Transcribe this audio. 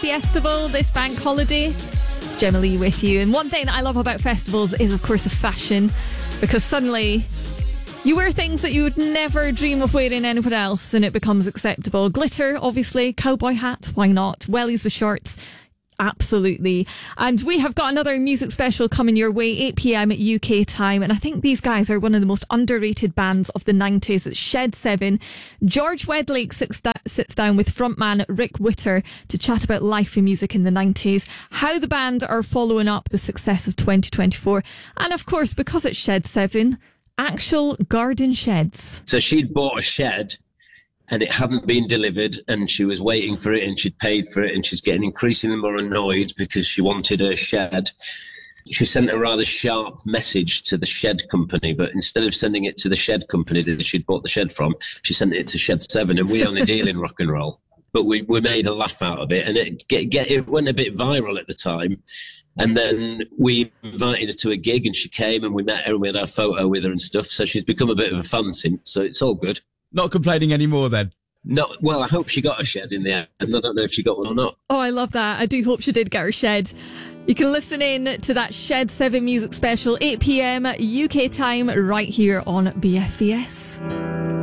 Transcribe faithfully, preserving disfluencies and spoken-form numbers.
Festival this bank holiday. It's Gemma Lee with you. And one thing that I love about festivals is, of course, the fashion, because suddenly you wear things that you would never dream of wearing anywhere else and it becomes acceptable. Glitter, obviously. Cowboy hat, why not? Wellies with shorts, absolutely. And we have got another music special coming your way, eight p.m. at U K time. And I think these guys are one of the most underrated bands of the nineties. It's Shed seven. George Wedlake sits, da- sits down with frontman Rick Witter to chat about life in music in the nineties, how the band are following up the success of twenty twenty-four. And of course, because it's Shed seven, actual garden sheds. So she'd bought a shed and it hadn't been delivered and she was waiting for it and she'd paid for it and she's getting increasingly more annoyed because she wanted her shed. She sent a rather sharp message to the shed company, but instead of sending it to the shed company that she'd bought the shed from, she sent it to Shed seven, and we only deal in rock and roll. But we, we made a laugh out of it, and it get, get it went a bit viral at the time. And then we invited her to a gig and she came and we met her and we had our photo with her and stuff. So she's become a bit of a fan since, so it's all good. Not complaining anymore then? No, well, I hope she got a shed in the end. I don't know if she got one or not. Oh, I love that. I do hope she did get her shed. You can listen in to that Shed seven music special, eight p.m. U K time, right here on B F B S.